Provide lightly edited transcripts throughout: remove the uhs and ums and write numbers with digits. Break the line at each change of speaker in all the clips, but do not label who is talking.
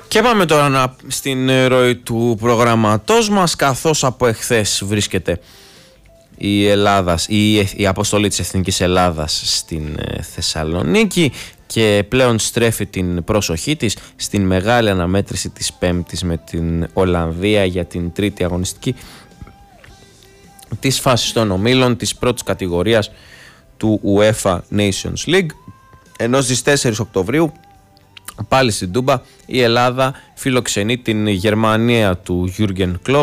Και πάμε τώρα στην ροή του προγραμματός μας, καθώς από εχθές βρίσκεται η αποστολή της Εθνικής Ελλάδας στην Θεσσαλονίκη και πλέον στρέφει την προσοχή της στην μεγάλη αναμέτρηση της Πέμπτης με την Ολλανδία για την τρίτη αγωνιστική της φάσης των ομίλων της πρώτης κατηγορίας του UEFA Nations League, ενώ στις 4 Οκτωβρίου πάλι στην Τούμπα η Ελλάδα φιλοξενεί την Γερμανία του Jürgen Klopp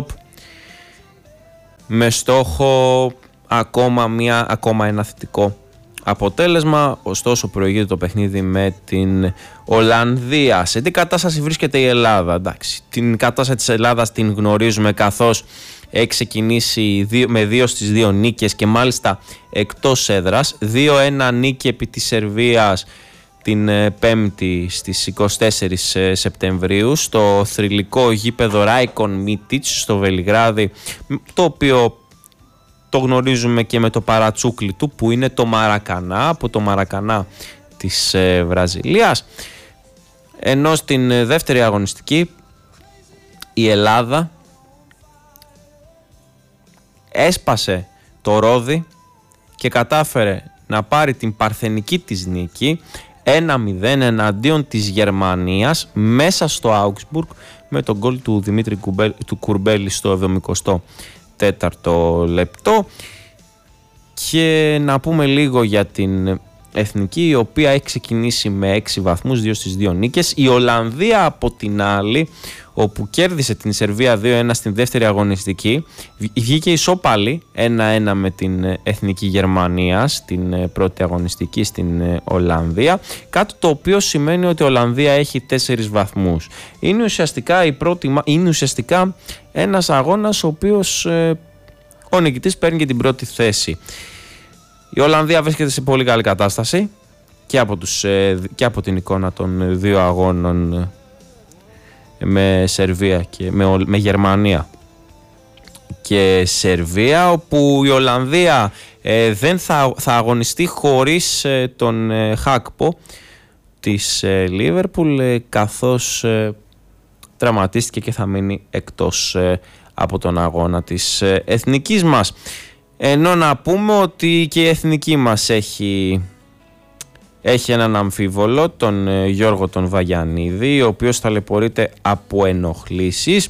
με στόχο ακόμα ένα θετικό αποτέλεσμα. Ωστόσο προηγείται το παιχνίδι με την Ολλανδία. Σε τι κατάσταση βρίσκεται η Ελλάδα? Εντάξει, την κατάσταση της Ελλάδας την γνωρίζουμε, καθώς έχει ξεκινήσει με 2 στις 2 νίκες και μάλιστα εκτός έδρας. 2-1 νίκη επί της Σερβίας την Πέμπτη στις 24 Σεπτεμβρίου στο θρυλικό γήπεδο Ράικον Μίτιτς στο Βελιγράδι, το οποίο το γνωρίζουμε και με το παρατσούκλι του που είναι το Μαρακανά, από το Μαρακανά της Βραζιλίας. Ενώ στην δεύτερη αγωνιστική η Ελλάδα έσπασε το ρόδι και κατάφερε να πάρει την παρθενική της νίκη 1-0 εναντίον της Γερμανίας μέσα στο Augsburg με τον γκολ του Δημήτρη του Κουρμπέλη στο 74ο λεπτό. Και να πούμε λίγο για την Εθνική, η οποία έχει ξεκινήσει με 6 βαθμούς, 2 στις 2 νίκες. Η Ολλανδία από την άλλη, όπου κέρδισε την Σερβία 2-1 στην δεύτερη αγωνιστική, βγήκε ισόπαλη 1-1 με την Εθνική Γερμανία στην πρώτη αγωνιστική στην Ολλανδία, κάτι το οποίο σημαίνει ότι η Ολλανδία έχει 4 βαθμούς. Είναι ουσιαστικά ένας αγώνας ο οποίος ο νικητής παίρνει και την πρώτη θέση. Η Ολλανδία βρίσκεται σε πολύ καλή κατάσταση και από την εικόνα των 2 αγώνων με Σερβία και με Γερμανία και Σερβία, όπου η Ολλανδία δεν θα αγωνιστεί χωρίς τον Χάκπο της Λίβερπουλ, καθώς τραυματίστηκε και θα μείνει εκτός από τον αγώνα της εθνικής μας. Ενώ να πούμε ότι και η εθνική μας έχει έναν αμφίβολο, τον Γιώργο τον Βαγιανίδη, ο οποίος ταλαιπωρείται από ενοχλήσεις,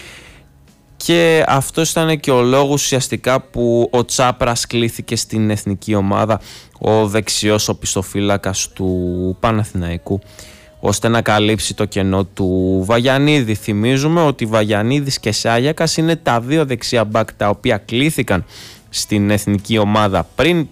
και αυτός ήταν και ο λόγος ουσιαστικά που ο Τσάπρας κλήθηκε στην εθνική ομάδα, ο δεξιός οπισθοφύλακας του Παναθηναϊκού, ώστε να καλύψει το κενό του Βαγιανίδη. Θυμίζουμε ότι Βαγιανίδης και Σάγιακας είναι τα 2 δεξιά μπακ τα οποία κλήθηκαν στην εθνική ομάδα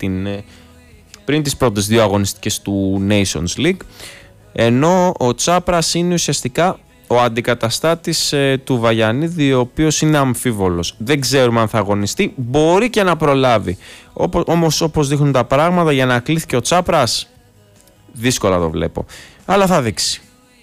πριν τις πρώτες 2 αγωνιστικές του Nations League, ενώ ο Τσάπρας είναι ουσιαστικά ο αντικαταστάτης του Βαγιανίδη, ο οποίος είναι αμφίβολος. Δεν ξέρουμε αν θα αγωνιστεί, μπορεί και να προλάβει. Όμως όπως δείχνουν τα πράγματα, για να κλήθηκε ο Τσάπρας δύσκολα το βλέπω, αλλά θα δείξει.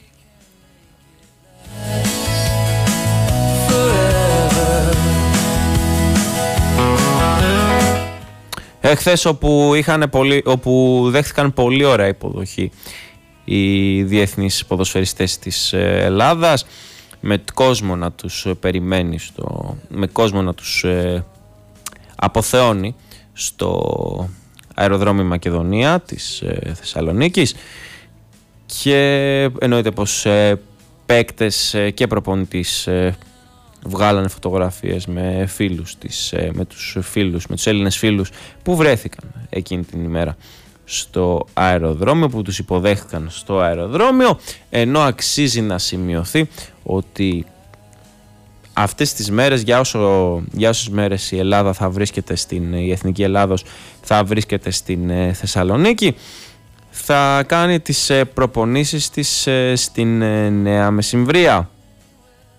Εχθές όπου δέχτηκαν πολύ ωραία υποδοχή οι διεθνείς ποδοσφαιριστές της Ελλάδας, με κόσμο να τους περιμένει, με κόσμο να τους αποθεώνει στο αεροδρόμιο Μακεδονία της Θεσσαλονίκης, και εννοείται πως παίκτες και προπονητής βγάλανε φωτογραφίες με τους Έλληνες φίλους που βρέθηκαν εκείνη την ημέρα στο αεροδρόμιο, που τους υποδέχτηκαν στο αεροδρόμιο, ενώ αξίζει να σημειωθεί ότι αυτές τις μέρες, για όσες μέρες η Ελλάδα θα βρίσκεται η Εθνική Ελλάδος θα βρίσκεται στην Θεσσαλονίκη, θα κάνει τις προπονήσεις της στην Νέα Μεσημβρία.